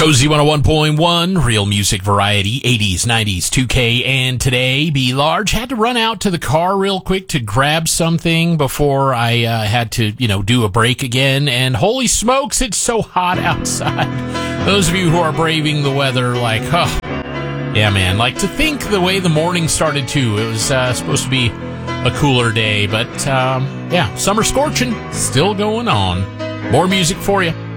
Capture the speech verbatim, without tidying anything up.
Cozy one oh one point one, real music variety, eighties, nineties, two K, and today. Be Large. Had to run out to the car real quick to grab something before I uh, had to, you know, do a break again. And holy smokes, it's so hot outside. Those of you who are braving the weather, like, huh. Yeah, man, like to think the way the morning started too. It was uh, supposed to be a cooler day, but um, yeah, summer scorching still going on. More music for you.